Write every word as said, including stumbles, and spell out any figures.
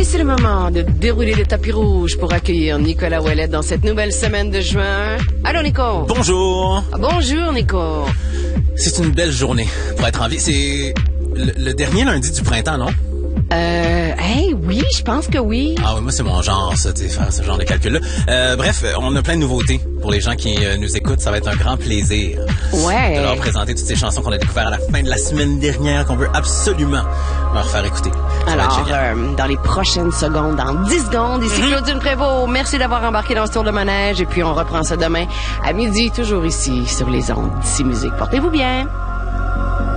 c'est le moment de dérouler le tapis rouge pour accueillir Nicolas Ouellet dans cette nouvelle semaine de juin. Allô, Nico? Bonjour. Ah, bonjour, Nico. C'est une belle journée pour être en vie. C'est le, le dernier lundi du printemps, non? Euh, hey, oui, je pense que oui. Ah oui, moi c'est mon genre, ça, tu sais, faire ce genre de calcul-là. Euh, bref, on a plein de nouveautés pour les gens qui euh, nous écoutent. Ça va être un grand plaisir Ouais. de leur présenter toutes ces chansons qu'on a découvertes à la fin de la semaine dernière, qu'on veut absolument leur faire écouter. Ça va être Alors, génial. euh, dans les prochaines secondes, dans dix secondes, ici Mm-hmm. Claudine Prévost. Merci d'avoir embarqué dans ce tour de manège. Et puis, on reprend ça demain à midi, toujours ici, sur les ondes d'ici Musique. Portez-vous bien.